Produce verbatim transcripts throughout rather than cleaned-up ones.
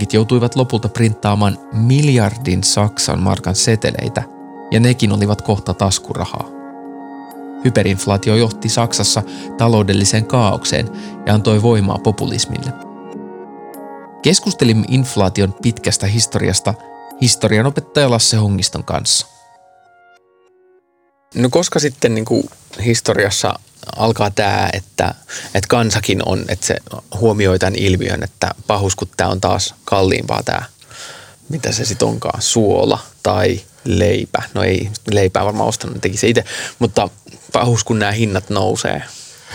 pankit joutuivat lopulta printtaamaan miljardin Saksan markan seteleitä, ja nekin olivat kohta taskurahaa. Hyperinflaatio johti Saksassa taloudelliseen kaaukseen ja antoi voimaa populismille. Keskustelimme inflaation pitkästä historiasta historianopettaja Lasse Hongiston kanssa. No koska sitten niin kuin historiassa alkaa tämä, että, että kansakin on, että se huomioi tämän ilmiön, että pahus, kun tämä on taas kalliimpaa tämä, mitä se sitten onkaan, suola tai leipä. No ei, leipää varmaan ostanut, teki se itse, mutta pahus, kun nämä hinnat nousee.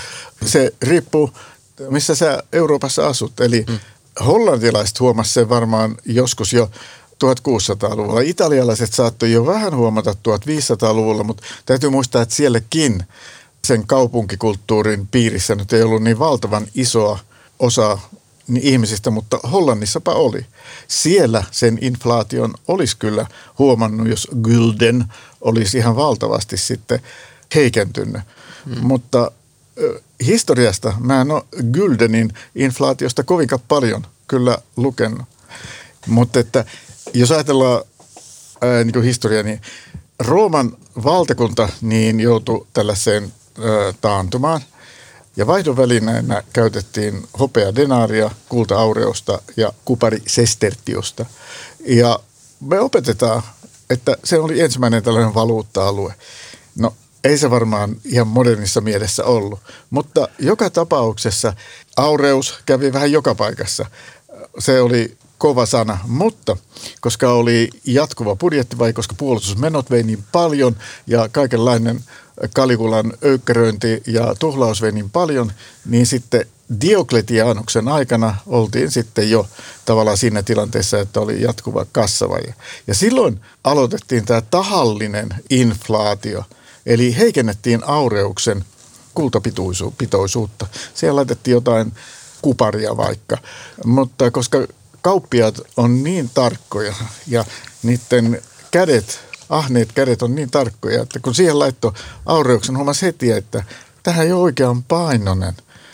Se riippuu, missä sä Euroopassa asut. Eli hmm. hollantilaiset huomasivat sen varmaan joskus jo tuhatkuusisataaluvulla. Italialaiset saattoi jo vähän huomata tuhatviisisataaluvulla, mutta täytyy muistaa, että sielläkin sen kaupunkikulttuurin piirissä nyt ei ollut niin valtavan isoa osaa ihmisistä, mutta Hollannissapäin oli. Siellä sen inflaation olisi kyllä huomannut, jos gulden olisi ihan valtavasti sitten heikentynyt. Hmm. Mutta äh, historiasta mä en ole guldenin inflaatiosta kovinkaan paljon kyllä lukenut. Mutta että jos ajatellaan ää, niin kuin historiaa, niin Rooman valtakunta niin joutui tällaiseen ää, taantumaan. Ja vaihdonvälineenä käytettiin hopea denaaria, kulta aureusta ja kupari sestertiosta. Ja me opetetaan, että se oli ensimmäinen tällainen valuutta-alue. No ei se varmaan ihan modernissa mielessä ollut, mutta joka tapauksessa aureus kävi vähän joka paikassa. Se oli kova sana, mutta koska oli jatkuva budjetti vai koska puolustusmenot vei niin paljon ja kaikenlainen Kalikulan öykkäröinti ja tuhlaus vei niin paljon, niin sitten Diokletianuksen aikana oltiin sitten jo tavallaan siinä tilanteessa, että oli jatkuva kassavaje. Ja silloin aloitettiin tämä tahallinen inflaatio, eli heikennettiin aureuksen kultapitoisuutta. Siellä laitettiin jotain kuparia vaikka, mutta koska kauppiaat on niin tarkkoja ja niiden kädet, ahneet kädet on niin tarkkoja, että kun siihen laittoi aureuksen, huomasi heti, että tähän ei ole oikean painoinen.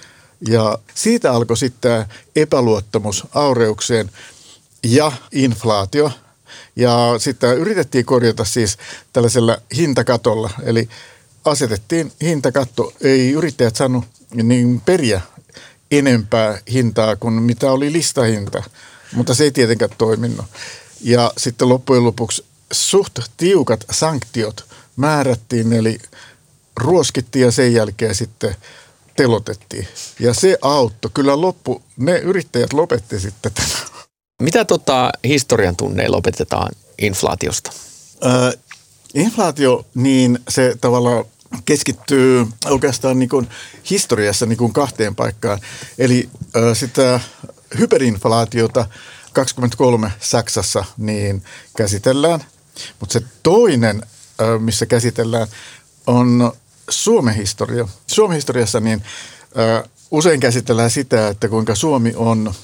Ja siitä alkoi sitten tämä epäluottamus aureukseen ja inflaatio. Ja sitten yritettiin korjata siis tällaisella hintakatolla, eli asetettiin hintakatto. Ei yrittäjät saanut niin periä enempää hintaa kuin mitä oli listahinta, mutta se ei tietenkään toiminut. Ja sitten loppujen lopuksi suht tiukat sanktiot määrättiin, eli ruoskittiin ja sen jälkeen sitten telotettiin. Ja se auttoi. Kyllä loppu, ne yrittäjät lopetti sitten tämän. Mitä tota historian tunneilla opetetaan inflaatiosta? Äh, inflaatio, niin se tavallaan keskittyy oikeastaan niin kuin historiassa niin kuin kahteen paikkaan. Eli äh, sitä hyperinflaatiota kaksikymmentäkolme Saksassa niin käsitellään, mutta se toinen, äh, missä käsitellään, on Suomen historia. Suomen historiassa niin äh, usein käsitellään sitä, että kuinka Suomi on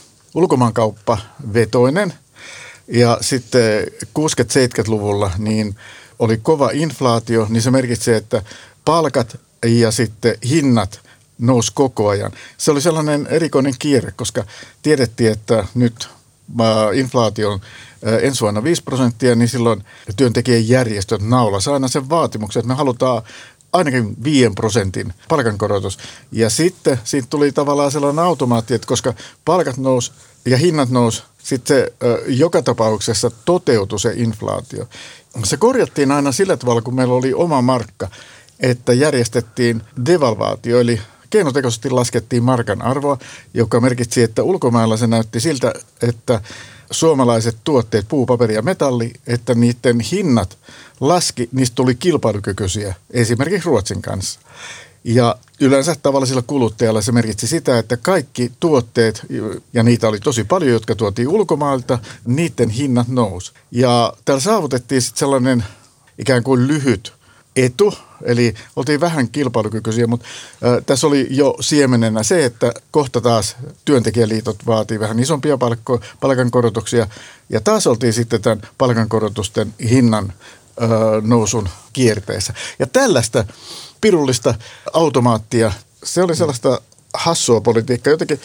ulkomaankauppavetoinen ja sitten kuusikymmentä-seitsemänkymmentäluvulla niin oli kova inflaatio, niin se merkitsee, että palkat ja sitten hinnat nousi koko ajan. Se oli sellainen erikoinen kierre, koska tiedettiin, että nyt inflaatio on ensi vuonna viisi prosenttia, niin silloin työntekijäjärjestöt naulasivat aina sen vaatimuksen, että me halutaan ainakin viiden prosentin palkankorotus. Ja sitten siitä tuli tavallaan sellainen automaatti, että koska palkat nousi ja hinnat nousi, sitten se joka tapauksessa toteutui se inflaatio. Se korjattiin aina sillä tavalla, kun meillä oli oma markka, että järjestettiin devalvaatio, eli keinotekoisesti laskettiin markan arvoa, joka merkitsi, että ulkomailla se näytti siltä, että suomalaiset tuotteet, puu, paperi ja metalli, että niiden hinnat laski, niistä tuli kilpailukykyisiä, esimerkiksi Ruotsin kanssa. Ja yleensä tavallisella kuluttajalla se merkitsi sitä, että kaikki tuotteet, ja niitä oli tosi paljon, jotka tuotiin ulkomailta, niiden hinnat nousi. Ja täällä saavutettiin sitten sellainen ikään kuin lyhyt etu, eli oltiin vähän kilpailukykyisiä, mutta äh, tässä oli jo siemenenä se, että kohta taas työntekijäliitot vaatii vähän isompia palkko, palkankorotuksia, ja taas oltiin sitten tämän palkankorotusten hinnan äh, nousun kierteessä. Ja tällaista pirullista automaattia, se oli sellaista hassua politiikkaa. Jotenkin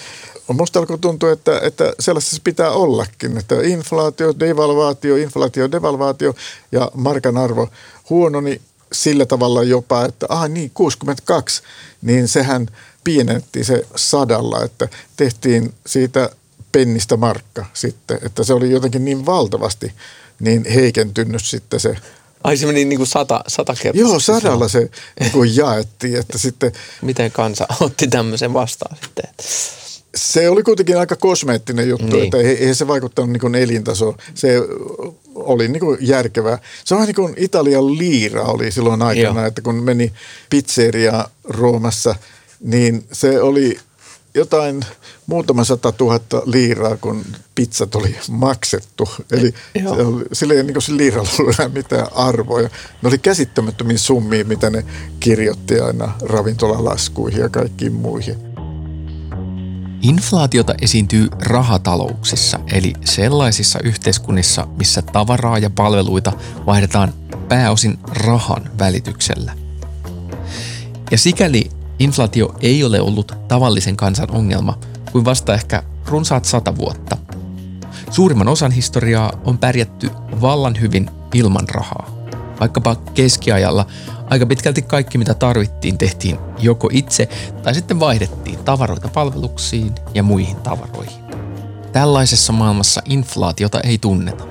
musta alkoi tuntua, että, että sellaisessa pitää ollakin, että inflaatio, devalvaatio, inflaatio, devalvaatio ja markan arvo huononi sillä tavalla jopa, että ah niin, kuusikymmentäkaksi, niin sehän pienennettiin se sadalla, että tehtiin siitä pennistä markka sitten, että se oli jotenkin niin valtavasti niin heikentynyt sitten se. Ai se meni niin kuin sata, sata kertaa. Joo, sadalla se niin kuin jaettiin, että sitten. Miten kansa otti tämmöisen vastaan sitten? Se oli kuitenkin aika kosmeettinen juttu, niin. Että ei, ei se vaikuttanut niin kuin elintasoon. Se oli niin kuin järkevää. Se on vähän niin kuin Italian liira oli silloin aikana, Joo. Että kun meni pizzeria Roomassa, niin se oli jotain muutama sata tuhatta liiraa, kun pizzat oli maksettu. Eli se oli, sillä ei niin kuin se liiralla ollut enää mitään arvoja. Ne oli käsittämättömiä summia, mitä ne kirjoitti aina ravintolalaskuihin ja kaikkiin muihin. Inflaatiota esiintyy rahatalouksissa, eli sellaisissa yhteiskunnissa, missä tavaraa ja palveluita vaihdetaan pääosin rahan välityksellä. Ja sikäli inflaatio ei ole ollut tavallisen kansan ongelma kuin vasta ehkä runsaat sata vuotta. Suurimman osan historiaa on pärjätty vallan hyvin ilman rahaa. Vaikkapa keskiajalla aika pitkälti kaikki, mitä tarvittiin, tehtiin joko itse tai sitten vaihdettiin tavaroita palveluksiin ja muihin tavaroihin. Tällaisessa maailmassa inflaatiota ei tunneta.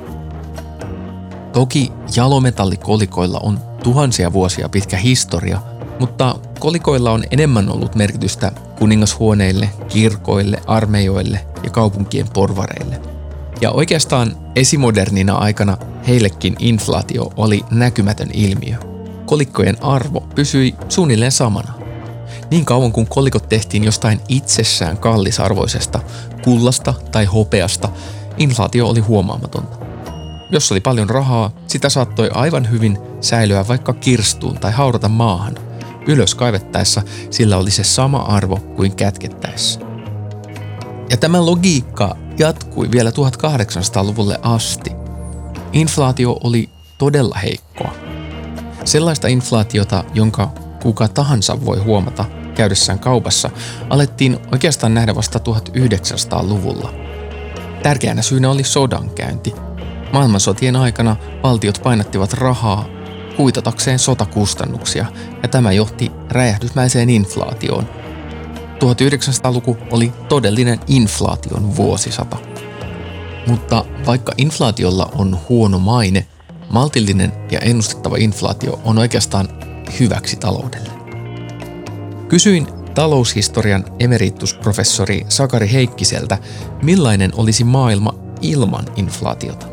Toki jalometallikolikoilla on tuhansia vuosia pitkä historia, mutta kolikoilla on enemmän ollut merkitystä kuningashuoneille, kirkoille, armeijoille ja kaupunkien porvareille. Ja oikeastaan esimodernina aikana heillekin inflaatio oli näkymätön ilmiö. Kolikkojen arvo pysyi suunnilleen samana. Niin kauan kuin kolikot tehtiin jostain itsessään kallisarvoisesta, kullasta tai hopeasta, inflaatio oli huomaamatonta. Jos oli paljon rahaa, sitä saattoi aivan hyvin säilyä vaikka kirstuun tai haudata maahan. Ylös kaivettaessa sillä oli se sama arvo kuin kätkettäessä. Ja tämä logiikka jatkui vielä tuhatkahdeksansataaluvulle asti. Inflaatio oli todella heikkoa. Sellaista inflaatiota, jonka kuka tahansa voi huomata käydessään kaupassa, alettiin oikeastaan nähdä vasta tuhatyhdeksänsataaluvulla. Tärkeänä syynä oli sodankäynti. Maailmansotien aikana valtiot painattivat rahaa kuitatakseen sotakustannuksia, ja tämä johti räjähdysmäiseen inflaatioon. tuhatyhdeksänsataaluku oli todellinen inflaation vuosisata. Mutta vaikka inflaatiolla on huono maine, maltillinen ja ennustettava inflaatio on oikeastaan hyväksi taloudelle. Kysyin taloushistorian emeritusprofessori Sakari Heikkiseltä, millainen olisi maailma ilman inflaatiota.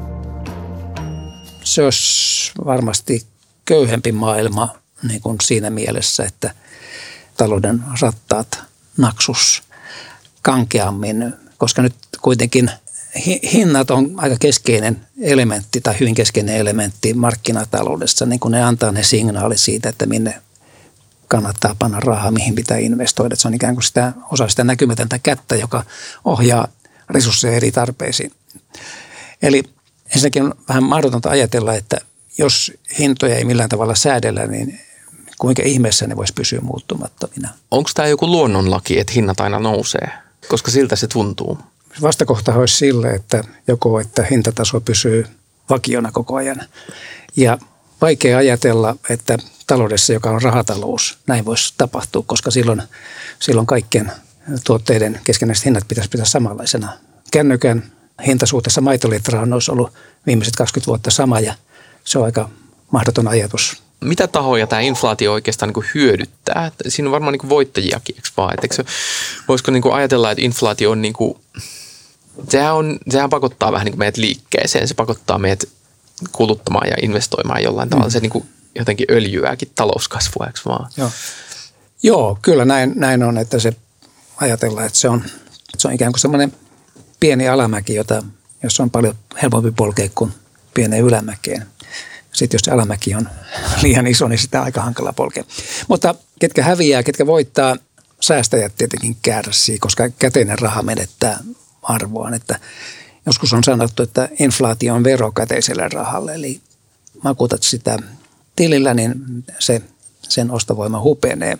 Se olisi varmasti köyhempi maailma niin kuin siinä mielessä, että talouden rattaat naksus kankeammin, koska nyt kuitenkin hinnat on aika keskeinen elementti tai hyvin keskeinen elementti markkinataloudessa, niin kun ne antaa ne signaali siitä, että minne kannattaa panna rahaa, mihin pitää investoida. Se on ikään kuin sitä, osa sitä näkymätöntä kättä, joka ohjaa resursseja eri tarpeisiin. Eli ensinnäkin on vähän mahdotonta ajatella, että jos hintoja ei millään tavalla säädellä, niin kuinka ihmeessä ne voisi pysyä muuttumattomina. Onko tämä joku luonnonlaki, että hinnat aina nousee? Koska siltä se tuntuu. Vastakohta olisi sille, että joko että hintataso pysyy vakiona koko ajan. Ja vaikea ajatella, että taloudessa, joka on rahatalous, näin voisi tapahtua, koska silloin, silloin kaikkien tuotteiden keskinäiset hinnat pitäisi pitää samanlaisena. Kännykän hinta suhteessa maitolitraan olisi ollut viimeiset kaksikymmentä vuotta sama, ja se on aika mahdoton ajatus. Mitä tahoja tämä inflaatio oikeastaan niin hyödyttää? Siinä on varmaan niin voittajiakin, eikö vaan? Et se, voisiko niin ajatella, että inflaatio on, niin kuin, sehän, on, sehän pakottaa vähän niin meidät liikkeeseen, se pakottaa meidät kuluttamaan ja investoimaan jollain tavalla. Mm. Se niin kuin jotenkin öljyääkin talouskasvua, eikö vaan? Joo, Joo kyllä näin, näin on, että se ajatellaan, että se on, se on ikään kuin semmoinen pieni alamäki, jota, jossa on paljon helpompi polkea kuin pieneen ylämäkeen. Sitten jos se alamäki on liian iso, niin sitä on aika hankala polkea. Mutta ketkä häviää, ketkä voittaa, säästäjät tietenkin kärsii, koska käteinen raha menettää arvoaan. Että joskus on sanottu, että inflaatio on vero käteiselle rahalle. Eli makuutat sitä tilillä, niin se, sen ostovoima hupenee.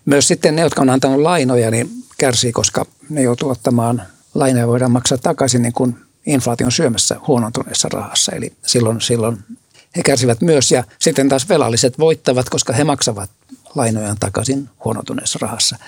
Myös sitten ne, jotka on antanut lainoja, niin kärsii, koska ne joutuu ottamaan lainoja, voidaan maksaa takaisin niin kuin inflaation syömässä huonontuneessa rahassa. Eli silloin, silloin he kärsivät myös ja sitten taas velalliset voittavat, koska he maksavat lainojaan takaisin huonontuneessa rahassa.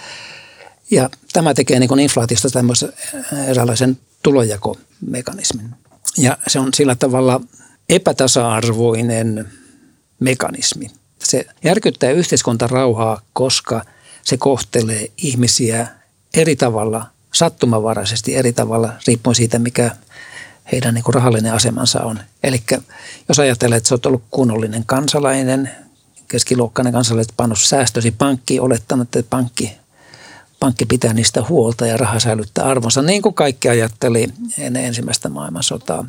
Ja tämä tekee niin kuin inflaatiosta tämmöisen eräänlaisen tulonjakomekanismin. Ja se on sillä tavalla epätasa-arvoinen mekanismi. Se järkyttää yhteiskuntarauhaa, koska se kohtelee ihmisiä eri tavalla, sattumavaraisesti eri tavalla, riippuen siitä, mikä heidän niin kuin rahallinen asemansa on. Eli jos ajattelee, että sä oot ollut kunnollinen kansalainen, keskiluokkainen kansalainen, pannut säästösi pankkiin, olettanut, että pankki, pankki pitää niistä huolta ja raha säilyttää arvonsa, niin kuin kaikki ajatteli ennen ensimmäistä maailmansotaa.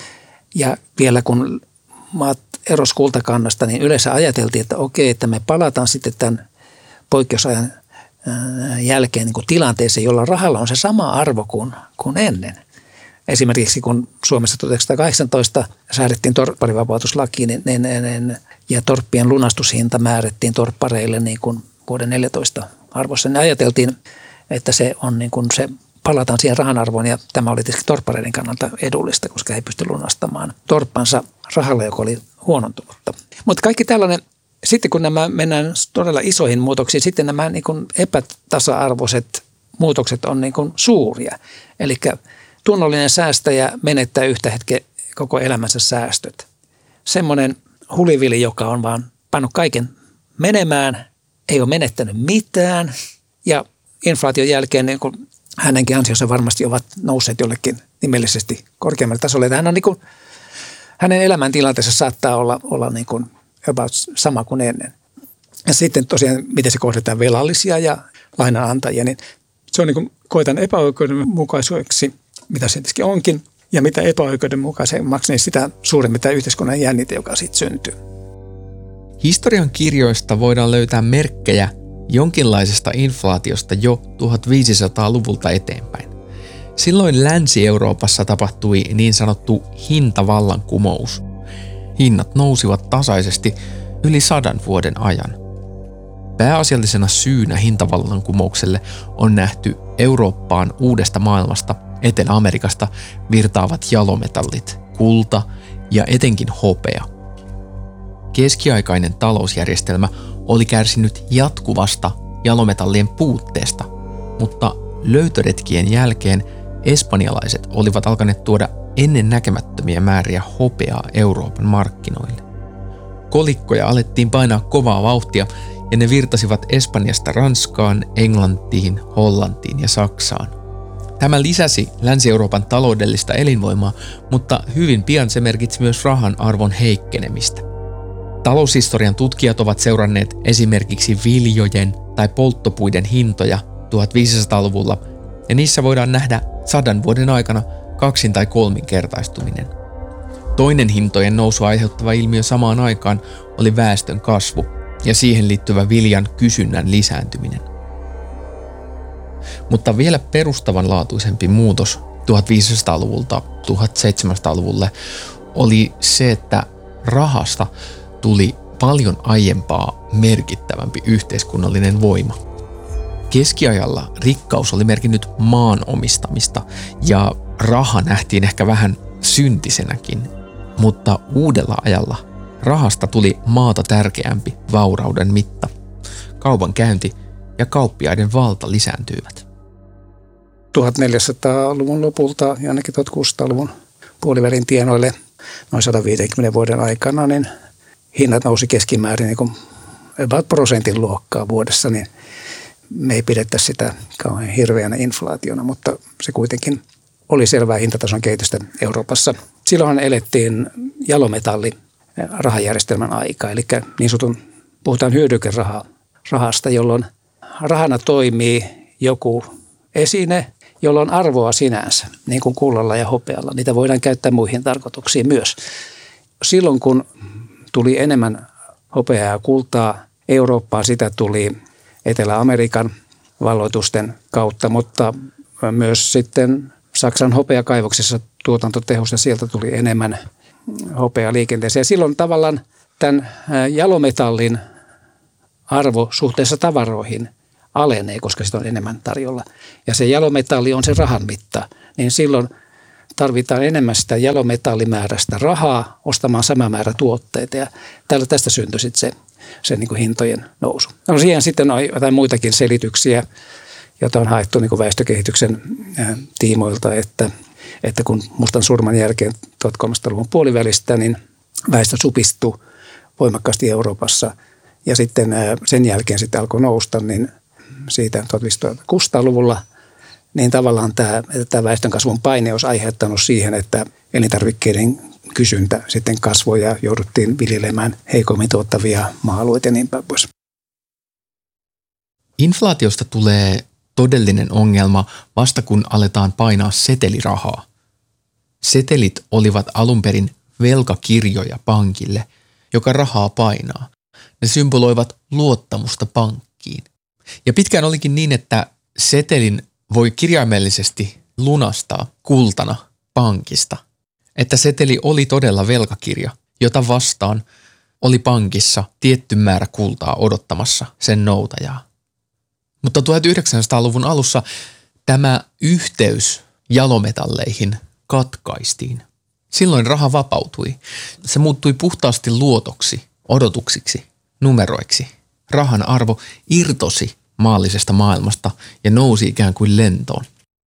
Ja vielä kun maat eros kultakannasta, niin yleensä ajateltiin, että okei, että me palataan sitten tämän poikkeusajan jälkeen niin kuin tilanteeseen, jolla rahalla on se sama arvo kuin, kuin ennen. Esimerkiksi kun Suomessa tuhatyhdeksänsataakahdeksantoista säädettiin torpparivapautuslaki niin, niin, niin, ja torppien lunastushinta määrättiin torppareille niin kuin vuoden neljätoista arvossa, niin ajateltiin, että se on niin kuin se palataan siihen rahan arvoon ja tämä oli tietysti torppareiden kannalta edullista, koska he ei pysty lunastamaan torppansa rahalla, joka oli huonontunutta. Mutta kaikki tällainen, sitten kun nämä mennään todella isoihin muutoksiin, sitten nämä niin kuin epätasa-arvoiset muutokset on niin kuin suuria. Eli tunnollinen säästäjä menettää yhtä hetkeä koko elämänsä säästöt. Semmoinen hulivili, joka on vaan pannut kaiken menemään, ei ole menettänyt mitään ja inflaation jälkeen niin kuin hänenkin ansionsa varmasti ovat nousseet jollekin nimellisesti korkeammalle tasolle. Hän on niin kuin, hänen elämäntilanteensa saattaa olla, olla niin kuin about sama kuin ennen. Ja sitten tosiaan, miten se kohdetaan velallisia ja lainanantajia, niin se on niin kuin, koetaan epäoikeudenmukaisuudeksi, mitä se tietysti onkin. Ja mitä epäoikeudenmukaisemmaksi, niin sitä suuremmin tämä yhteiskunnan jännite, joka siitä syntyy. Historian kirjoista voidaan löytää merkkejä jonkinlaisesta inflaatiosta jo tuhatviisisataaluvulta eteenpäin. Silloin Länsi-Euroopassa tapahtui niin sanottu hintavallankumous. Hinnat nousivat tasaisesti yli sadan vuoden ajan. Pääasiallisena syynä hintavallankumoukselle on nähty Eurooppaan uudesta maailmasta, Etelä-Amerikasta virtaavat jalometallit, kulta ja etenkin hopea. Keskiaikainen talousjärjestelmä oli kärsinyt jatkuvasta jalometallien puutteesta, mutta löytöretkien jälkeen espanjalaiset olivat alkaneet tuoda ennen näkemättömiä määriä hopeaa Euroopan markkinoille. Kolikkoja alettiin painaa kovaa vauhtia ja ne virtasivat Espanjasta Ranskaan, Englantiin, Hollantiin ja Saksaan. Tämä lisäsi Länsi-Euroopan taloudellista elinvoimaa, mutta hyvin pian se merkitsi myös rahan arvon heikkenemistä. Taloushistorian tutkijat ovat seuranneet esimerkiksi viljojen tai polttopuiden hintoja tuhatviisisataaluvulla, ja niissä voidaan nähdä sadan vuoden aikana kaksin- tai kolminkertaistuminen. Toinen hintojen nousua aiheuttava ilmiö samaan aikaan oli väestön kasvu ja siihen liittyvä viljan kysynnän lisääntyminen. Mutta vielä perustavanlaatuisempi muutos tuhatviisisataaluvulta tuhatseitsemänsataaluvulle oli se, että rahasta tuli paljon aiempaa merkittävämpi yhteiskunnallinen voima. Keskiajalla rikkaus oli merkinnyt maan omistamista ja raha nähtiin ehkä vähän syntisenäkin, mutta uudella ajalla rahasta tuli maata tärkeämpi vaurauden mitta. Kaupankäynti ja kauppiaiden valta lisääntyivät. tuhatneljäsataaluvun lopulta ja ainakin tuhatkuusisataaluvun puolivälin tienoille noin sata viisikymmentä vuoden aikana, niin hinnat nousi keskimäärin niin kuin about prosentin luokkaa vuodessa, niin me ei pidetä sitä kauhean hirveänä inflaationa, mutta se kuitenkin oli selvää hintatason kehitystä Euroopassa. Silloinhan elettiin jalometalli rahajärjestelmän aikaa, eli niin sanotun, puhutaan hyödykerahasta, jolloin rahana toimii joku esine, jolla on arvoa sinänsä, niin kuin kullalla ja hopealla. Niitä voidaan käyttää muihin tarkoituksiin myös. Silloin kun tuli enemmän hopeaa ja kultaa Eurooppaan, sitä tuli Etelä-Amerikan valloitusten kautta, mutta myös sitten Saksan hopeakaivoksessa tuotantotehosta sieltä tuli enemmän hopeaa liikenteeseen. Ja silloin tavallaan tämän jalometallin arvo suhteessa tavaroihin alenee, koska sitä on enemmän tarjolla. Ja se jalometalli on se rahan mitta, niin silloin tarvitaan enemmän sitä jalometallimääräistä rahaa ostamaan sama määrä tuotteita. Ja täällä tästä syntyi sitten se, se niin kuin hintojen nousu. No siihen sitten on jotain muitakin selityksiä, joita on haettu niin kuin väestökehityksen tiimoilta, että, että kun mustan surman jälkeen tuhatkolmesataaluvun puolivälistä, niin väestö supistui voimakkaasti Euroopassa. Ja sitten sen jälkeen sitten alkoi nousta, niin siitä tuhatviisisataaluvulla, niin tavallaan tämä, että tämä väestönkasvun paine olisi aiheuttanut siihen, että elintarvikkeiden kysyntä sitten kasvoi ja jouduttiin viljelemään heikommin tuottavia maa-alueita ja niin päin pois. Inflaatiosta tulee todellinen ongelma vasta kun aletaan painaa setelirahaa. Setelit olivat alun perin velkakirjoja pankille, joka rahaa painaa. Ne symboloivat luottamusta pankkiin. Ja pitkään olikin niin, että setelin voi kirjaimellisesti lunastaa kultana pankista. Että seteli oli todella velkakirja, jota vastaan oli pankissa tietty määrä kultaa odottamassa sen noutajaa. Mutta tuhatyhdeksänsataaluvun alussa tämä yhteys jalometalleihin katkaistiin. Silloin raha vapautui. Se muuttui puhtaasti luotoksi, odotuksiksi, numeroiksi. Rahan arvo irtosi maallisesta maailmasta ja nousi ikään kuin lentoon.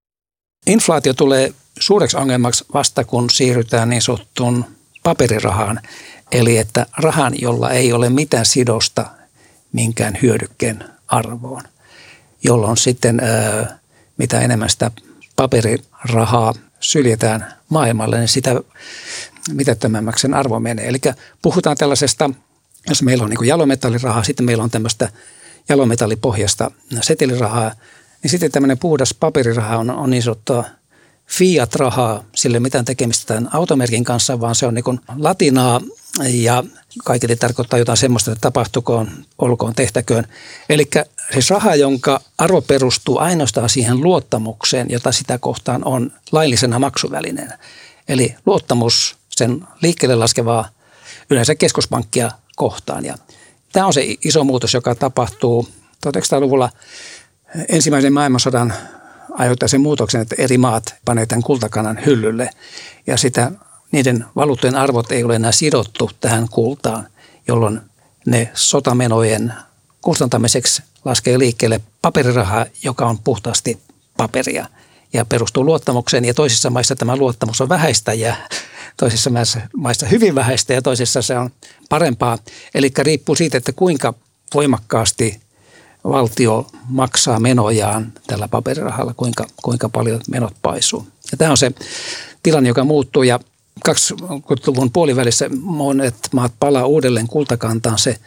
Inflaatio tulee suureksi ongelmaksi vasta kun siirrytään niin sanottuun paperirahaan, eli että rahan, jolla ei ole mitään sidosta minkään hyödykkeen arvoon, jolloin sitten ää, mitä enemmän sitä paperirahaa syljetään maailmalle, niin sitä mitättömämmäksi sen arvo menee. Eli puhutaan tällaisesta, jos meillä on niin kuin jalometallirahaa, sitten meillä on tämmöistä jalometallipohjasta setelirahaa, niin sitten tämmöinen puhdas paperiraha on, on niin sanottua fiat-rahaa, sillä ei mitään tekemistä tämän automerkin kanssa, vaan se on niin kuin latinaa ja kaikille tarkoittaa jotain semmoista, että tapahtukoon, olkoon, tehtäköön. Eli siis raha, jonka arvo perustuu ainoastaan siihen luottamukseen, jota sitä kohtaan on laillisena maksuvälineenä. Eli luottamus sen liikkeelle laskevaa yleensä keskuspankkia kohtaan. Ja tämä on se iso muutos, joka tapahtuu tuhatyhdeksänsataaluvulla ensimmäisen maailmansodan aiheuttaa sen muutoksen, että eri maat panee tämän kultakanan hyllylle ja sitä, niiden valuuttojen arvot ei ole enää sidottu tähän kultaan, jolloin ne sotamenojen kustantamiseksi laskee liikkeelle paperirahaa, joka on puhtaasti paperia ja perustuu luottamukseen. Ja toisissa maissa tämä luottamus on vähäistä ja toisissa maissa hyvin vähäistä ja toisissa se on parempaa. Eli riippuu siitä, että kuinka voimakkaasti valtio maksaa menojaan tällä paperirahalla, kuinka, kuinka paljon menot paisuu. Ja tämä on se tilanne, joka muuttuu ja kaksikymmentäluvun puolivälissä monet maat palaa uudelleen kultakantaan. Se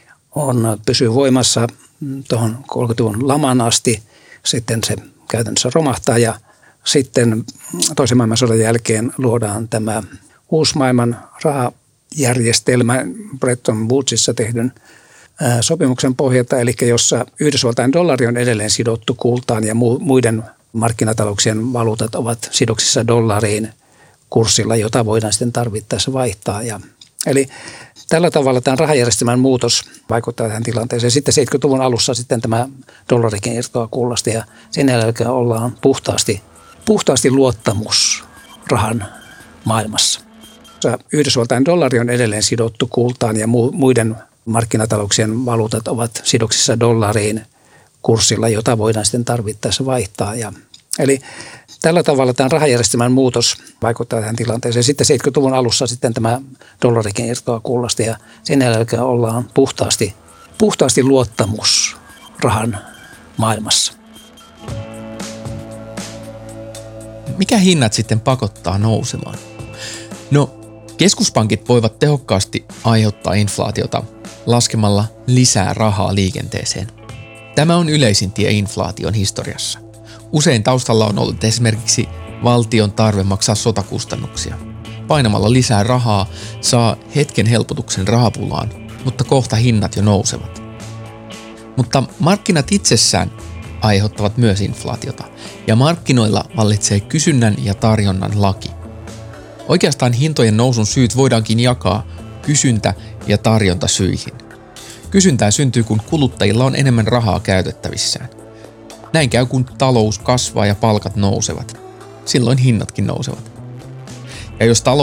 on, pysyy voimassa tuohon kolmekymmentäluvun laman asti, sitten se käytännössä romahtaa ja sitten toisen maailmansodan jälkeen luodaan tämä uusi maailman rahajärjestelmä Bretton Woodsissa tehdyn sopimuksen pohjalta, eli jossa Yhdysvaltain dollari on edelleen sidottu kultaan ja muiden markkinatalouksien valuutat ovat sidoksissa dollariin kurssilla, jota voidaan sitten tarvittaessa vaihtaa. Ja, eli tällä tavalla tämän rahajärjestelmän muutos vaikuttaa tähän tilanteeseen. Sitten seitsemänkymmentäluvun alussa sitten tämä dollarikin irtoaa kullasta ja sen jälkeen ollaan puhtaasti, puhtaasti luottamus rahan maailmassa. Yhdysvaltain dollari on edelleen sidottu kultaan ja muiden markkinatalouksien valuutat ovat sidoksissa dollariin kurssilla, jota voidaan sitten tarvittaessa vaihtaa. Ja, eli tällä tavalla tämän rahajärjestelmän muutos vaikuttaa tähän tilanteeseen. Sitten seitsemänkymmentäluvun alussa sitten tämä dollarikin irtoaa kullasta ja sen jälkeen ollaan puhtaasti, puhtaasti luottamus rahan maailmassa. Mikä hinnat sitten pakottaa nousemaan? No, keskuspankit voivat tehokkaasti aiheuttaa inflaatiota laskemalla lisää rahaa liikenteeseen. Tämä on yleisin tie inflaation historiassa. Usein taustalla on ollut esimerkiksi valtion tarve maksaa sotakustannuksia. Painamalla lisää rahaa saa hetken helpotuksen rahapulaan, mutta kohta hinnat jo nousevat. Mutta markkinat itsessään aiheuttavat myös inflaatiota, ja markkinoilla vallitsee kysynnän ja tarjonnan laki. Oikeastaan hintojen nousun syyt voidaankin jakaa kysyntä- ja tarjontasyihin. Kysyntää syntyy, kun kuluttajilla on enemmän rahaa käytettävissään. Näin käy, kun talous kasvaa ja palkat nousevat. Silloin hinnatkin nousevat. Ja jos talous